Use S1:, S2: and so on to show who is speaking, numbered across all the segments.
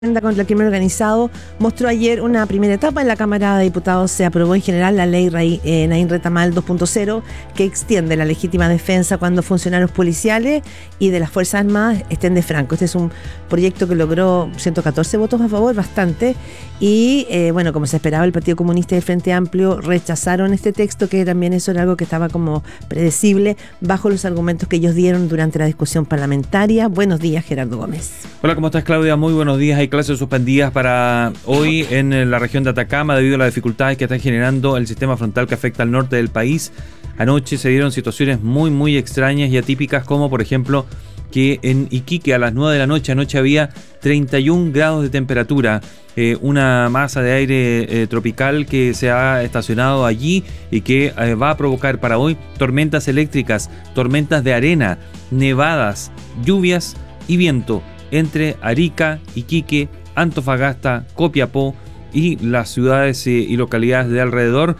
S1: Contra el crimen organizado mostró ayer una primera etapa. En la Cámara de Diputados se aprobó en general la ley Naín Retamal 2.0, que extiende la legítima defensa cuando funcionarios policiales y de las Fuerzas Armadas estén de franco. Este es un proyecto que logró 114 votos a favor, bastante, y bueno, como se esperaba, el Partido Comunista y el Frente Amplio rechazaron este texto, que también eso era algo que estaba como predecible, bajo los argumentos que ellos dieron durante la discusión parlamentaria. Buenos días, Gerardo Gómez.
S2: Hola, ¿cómo estás, Claudia? Muy buenos días. Hay clases suspendidas para hoy en la región de Atacama debido a las dificultades que está generando el sistema frontal que afecta al norte del país. Anoche se dieron situaciones muy extrañas y atípicas, como por ejemplo que en Iquique a las 9 de la noche anoche había 31 grados de temperatura, una masa de aire tropical que se ha estacionado allí y que va a provocar para hoy tormentas eléctricas, tormentas de arena, nevadas, lluvias y viento entre Arica, Iquique, Antofagasta, Copiapó y las ciudades y localidades de alrededor.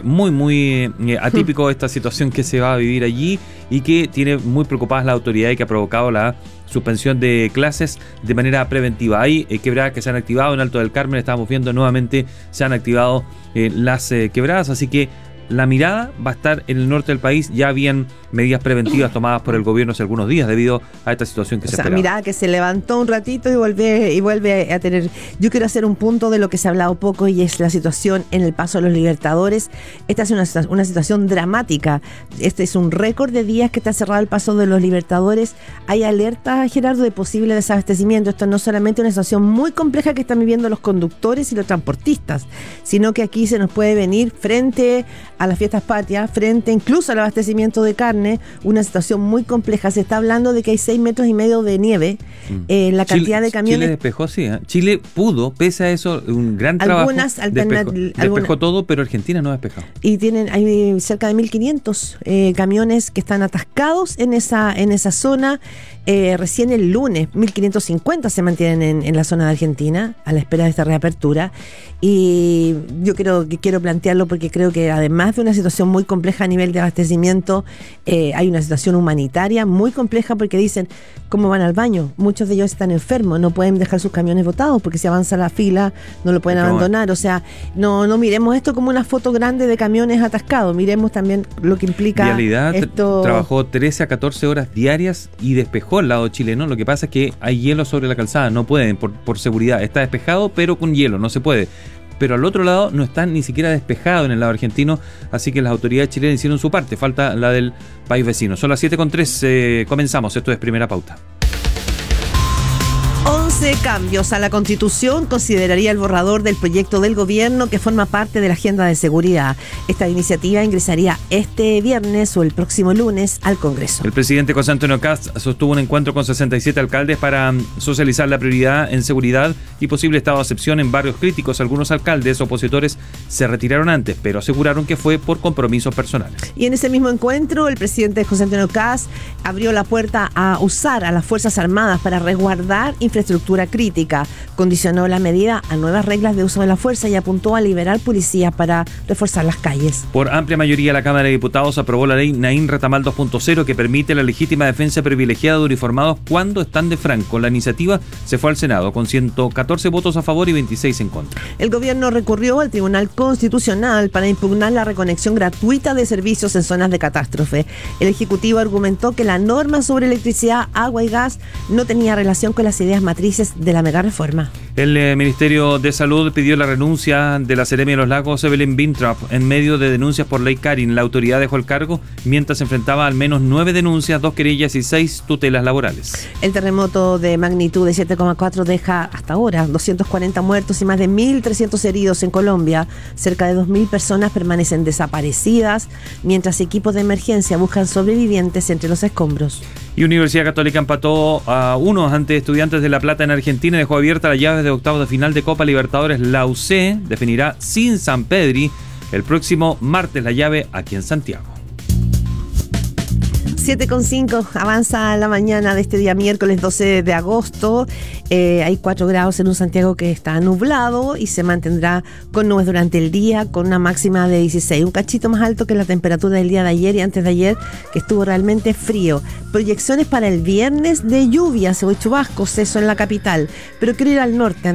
S2: Muy atípico esta situación que se va a vivir allí y que tiene muy preocupadas la autoridad y que ha provocado la suspensión de clases de manera preventiva. Hay quebradas que se han activado en Alto del Carmen, estamos viendo nuevamente se han activado las quebradas, así que la mirada va a estar en el norte del país. Ya habían medidas preventivas tomadas por el gobierno hace algunos días debido a esta situación que se esperaba.
S1: Mirada que se levantó un ratito y vuelve a tener. Yo quiero hacer un punto de lo que se ha hablado poco, y es la situación en el Paso de los Libertadores. Esta es una situación dramática. Este es un récord de días que está cerrado el Paso de los Libertadores. Hay alerta, Gerardo, de posible desabastecimiento. Esto no es solamente una situación muy compleja que están viviendo los conductores y los transportistas, sino que aquí se nos puede venir frente a las fiestas patrias, frente incluso al abastecimiento de carne, una situación muy compleja. Se está hablando de que hay 6,5 metros de nieve, la cantidad de camiones.
S2: Chile despejó, sí, ¿eh? Chile pudo, pese a eso, un gran trabajo, despejó todo, pero Argentina no ha despejado. Y
S1: hay cerca de 1.500 camiones que están atascados en esa zona. Recién el lunes 1.550 se mantienen en la zona de Argentina a la espera de esta reapertura, y yo quiero plantearlo porque creo que además de una situación muy compleja a nivel de abastecimiento, hay una situación humanitaria muy compleja, porque dicen cómo van al baño. Muchos de ellos están enfermos, no pueden dejar sus camiones botados porque si avanza la fila no lo pueden abandonar. O sea, no miremos esto como una foto grande de camiones atascados, miremos también lo que implica.
S2: Vialidad
S1: esto.
S2: Trabajó 13 a 14 horas diarias y despejó el lado chileno. Lo que pasa es que hay hielo sobre la calzada, no pueden por seguridad. Está despejado pero con hielo, no se puede. Pero al otro lado no está ni siquiera despejado en el lado argentino, así que las autoridades chilenas hicieron su parte, falta la del país vecino. Son las 7:03, comenzamos, esto es Primera Pauta.
S1: 11 cambios a la Constitución consideraría el borrador del proyecto del gobierno que forma parte de la agenda de seguridad. Esta iniciativa ingresaría este viernes o el próximo lunes al Congreso.
S2: El presidente José Antonio Kast sostuvo un encuentro con 67 alcaldes para socializar la prioridad en seguridad y posible estado de excepción en barrios críticos. Algunos alcaldes opositores se retiraron antes, pero aseguraron que fue por compromisos personales.
S1: Y en ese mismo encuentro, el presidente José Antonio Kast abrió la puerta a usar a las Fuerzas Armadas para resguardar infraestructura crítica. Condicionó la medida a nuevas reglas de uso de la fuerza y apuntó a liberar policías para reforzar las calles.
S2: Por amplia mayoría, la Cámara de Diputados aprobó la ley Naín Retamal 2.0, que permite la legítima defensa privilegiada de uniformados cuando están de franco. La iniciativa se fue al Senado con 114 votos a favor y 26 en contra.
S1: El gobierno recurrió al Tribunal Constitucional para impugnar la reconexión gratuita de servicios en zonas de catástrofe. El Ejecutivo argumentó que la norma sobre electricidad, agua y gas no tenía relación con las ideas matrices de la mega reforma.
S2: El Ministerio de Salud pidió la renuncia de la Seremia de los Lagos, Evelyn Bintrap, en medio de denuncias por ley Karin. La autoridad dejó el cargo mientras enfrentaba al menos 9 denuncias, 2 querellas y 6 tutelas laborales.
S1: El terremoto de magnitud de 7,4 deja hasta ahora 240 muertos y más de 1.300 heridos en Colombia. Cerca de 2.000 personas permanecen desaparecidas, mientras equipos de emergencia buscan sobrevivientes entre los escombros.
S2: Y Universidad Católica empató a 1 ante Estudiantes de La Plata en Argentina y dejó abierta las llaves de octavos de final de Copa Libertadores. La UC definirá sin Sampedri el próximo martes la llave aquí en Santiago.
S1: 7:05, avanza la mañana de este día miércoles 12 de agosto. Hay 4 grados en un Santiago que está nublado y se mantendrá con nubes durante el día, con una máxima de 16, un cachito más alto que la temperatura del día de ayer y antes de ayer, que estuvo realmente frío. Proyecciones para el viernes de lluvias o chubascos, eso en la capital, pero quiero ir al norte.